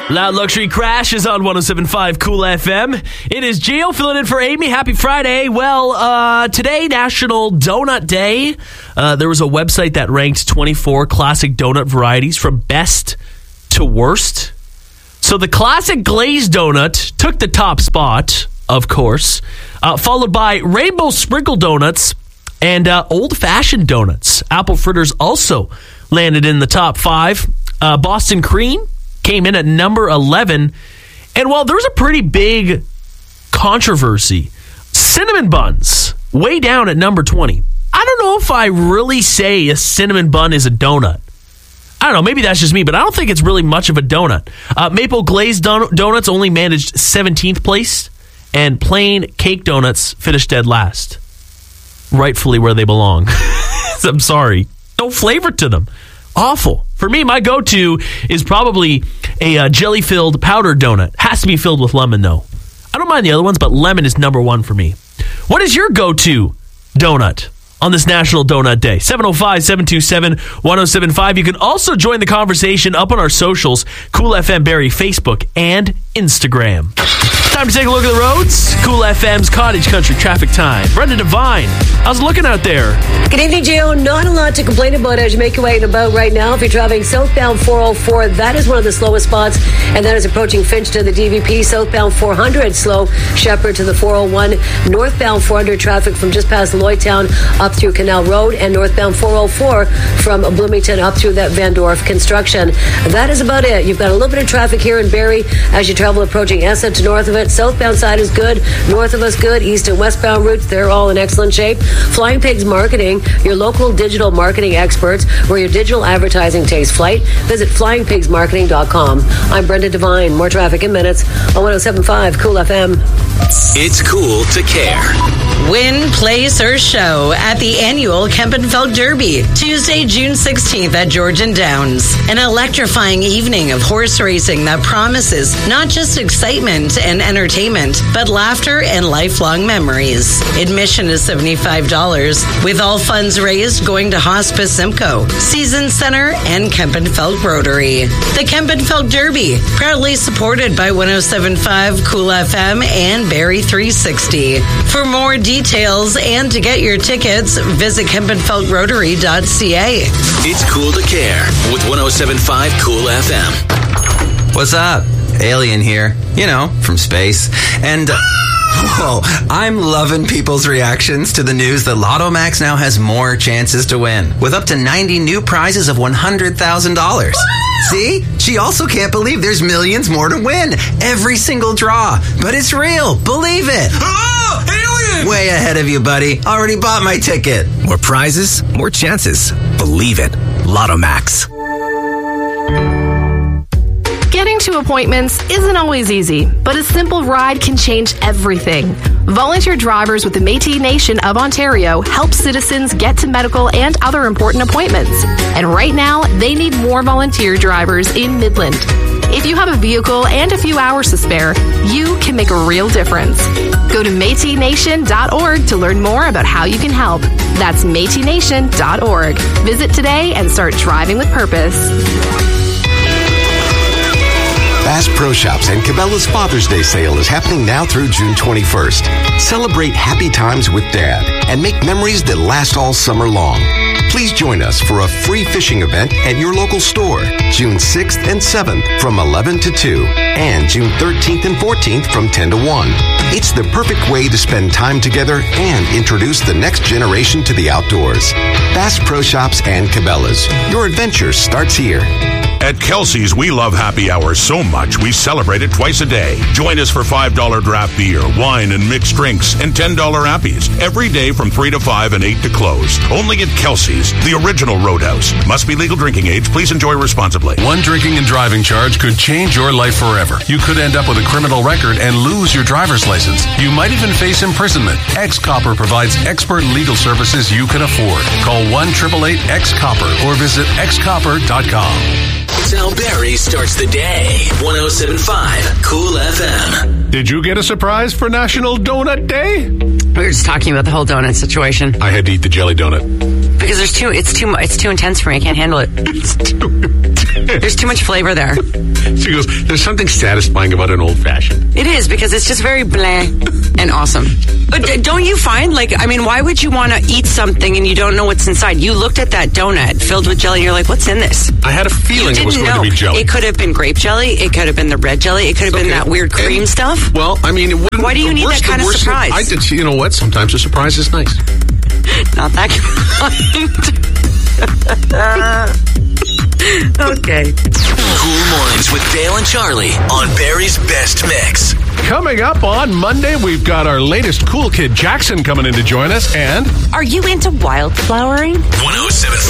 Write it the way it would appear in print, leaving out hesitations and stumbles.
Loud Luxury Crash is on 107.5 Cool FM. It is Gio filling in for Amy. Happy Friday. Well, today, National Donut Day. There was a website that ranked 24 classic donut varieties from best to worst. So the classic glazed donut took the top spot, of course, followed by rainbow sprinkle donuts and old-fashioned donuts. Apple fritters also landed in the top 5. Boston cream came in at number 11. And while there was a pretty big controversy, cinnamon buns way down at number 20. I don't know if I really say a cinnamon bun is a donut. I don't know, maybe that's just me, but I don't think it's really much of a donut. Maple glazed donuts only managed 17th place, and plain cake donuts finished dead last. Rightfully where they belong. I'm sorry. No flavor to them. Awful. For me, my go-to is probably a jelly-filled powdered donut. Has to be filled with lemon, though. I don't mind the other ones, but lemon is number 1 for me. What is your go-to donut on this National Donut Day? 705-727-1075. You can also join the conversation up on our socials, Cool FM Barrie, Facebook, and Instagram. Time to take a look at the roads. Cool FM's Cottage Country Traffic Time. Brenda Devine, how's it looking out there? Good evening, Gio. Not a lot to complain about as you make your way in about right now. If you're traveling southbound 404, that is one of the slowest spots, and that is approaching Finch to the DVP. Southbound 400 slow, Shepherd to the 401. Northbound 400 traffic from just past Lloydtown up through Canal Road, and northbound 404 from Bloomington up through that Van Dorf construction. That is about it. You've got a little bit of traffic here in Barrie as you travel approaching Essex north of it. Southbound side is good, north of us good, east and westbound routes, they're all in excellent shape. Flying Pigs Marketing, your local digital marketing experts, where your digital advertising takes flight. Visit flyingpigsmarketing.com. I'm Brenda Devine. More traffic in minutes on 107.5 Cool FM. It's cool to care. Win, place, or show at the annual Kempenfeld Derby, Tuesday, June 16th at Georgian Downs. An electrifying evening of horse racing that promises not just excitement and entertainment, but laughter and lifelong memories. Admission is $75, with all funds raised going to Hospice Simcoe, Season Center, and Kempenfeld Rotary. The Kempenfeld Derby, proudly supported by 107.5 Cool FM and Barrie 360. For more details and to get your tickets, visit KempenfeldRotary.ca. It's cool to care with 107.5 Cool FM. What's up? Alien here. You know, from space. And, whoa, I'm loving people's reactions to the news that Lotto Max now has more chances to win, with up to 90 new prizes of $100,000. See? She also can't believe there's millions more to win. Every single draw. But it's real. Believe it. Oh, alien! Way ahead of you, buddy. Already bought my ticket. More prizes, more chances. Believe it. Lotto Max. Getting to appointments isn't always easy, but a simple ride can change everything. Volunteer drivers with the Métis Nation of Ontario help citizens get to medical and other important appointments. And right now, they need more volunteer drivers in Midland. If you have a vehicle and a few hours to spare, you can make a real difference. Go to MétisNation.org to learn more about how you can help. That's MétisNation.org. Visit today and start driving with purpose. Bass Pro Shops and Cabela's Father's Day sale is happening now through June 21st. Celebrate happy times with Dad and make memories that last all summer long. Please join us for a free fishing event at your local store, June 6th and 7th from 11 to 2, and June 13th and 14th from 10 to 1. It's the perfect way to spend time together and introduce the next generation to the outdoors. Bass Pro Shops and Cabela's. Your adventure starts here. At Kelsey's, we love happy hours so much we celebrate it twice a day. Join us for $5 draft beer, wine, and mixed drinks, and $10 appies every day from 3 to 5 and 8 to close. Only at Kelsey's, the original Roadhouse. Must be legal drinking age. Please enjoy responsibly. One drinking and driving charge could change your life forever. You could end up with a criminal record and lose your driver's license. You might even face imprisonment. X-Copper provides expert legal services you can afford. Call 1-888-X-Copper or visit xcopper.com. That's how Barrie starts the day. 107.5 Cool FM. Did you get a surprise for National Donut Day? We were just talking about the whole donut situation. I had to eat the jelly donut. Because it's too intense for me. I can't handle it. It's too intense. There's too much flavor there. She goes, there's something satisfying about an old-fashioned. It is, because it's just very bland and awesome. But don't you find, why would you want to eat something and you don't know what's inside? You looked at that donut filled with jelly and you're like, what's in this? I had a feeling it was going to be jelly. It could have been grape jelly. It could have been the red jelly. It could have been that weird cream stuff. Well, I mean, it wouldn't. Why do you need that kind of surprise? You know what? Sometimes a surprise is nice. Not that kind. Okay. Cool Mornings with Dale and Charlie on Barry's Best Mix. Coming up on Monday, we've got our latest cool kid, Jackson, coming in to join us. And are you into wildflowering? 107.5